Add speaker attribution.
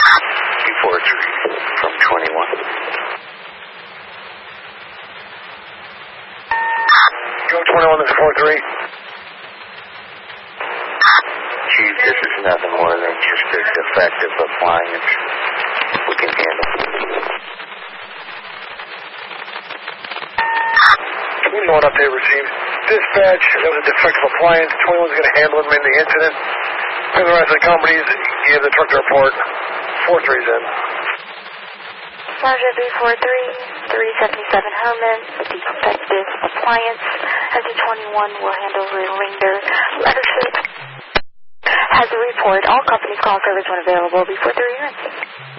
Speaker 1: from 21.
Speaker 2: Go 21, this is 4-3.
Speaker 1: Chief, this is nothing more than just a defective appliance. We can handle it.
Speaker 2: 21 update received. Dispatch, there was a defective appliance. 21's going to handle it in the incident. For the rest of the companies, give the truck to report. 4-3's in.
Speaker 3: Roger, 343, 377 Herman with the defective appliance. Hazard 21 will handle the remainder. Leadership has a report. All companies call service when available before 3 units.